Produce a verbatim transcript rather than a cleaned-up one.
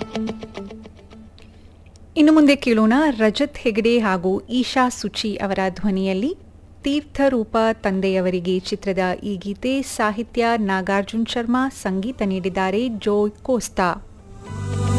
ಇನ್ನು ಮುಂದೆ ಕೇಳೋಣ ರಜತ್ ಹೆಗಡೆ ಹಾಗೂ ಈಶಾ ಸುಚಿ ಅವರ ಧ್ವನಿಯಲ್ಲಿ ತೀರ್ಥರೂಪ ತಂದೆಯವರಿಗೆ ಚಿತ್ರದ ಈ ಗೀತೆ. ಸಾಹಿತ್ಯ ನಾಗಾರ್ಜುನ್ ಶರ್ಮಾ, ಸಂಗೀತ ನೀಡಿದ್ದಾರೆ ಜೋಯ್ ಕೋಸ್ತಾ.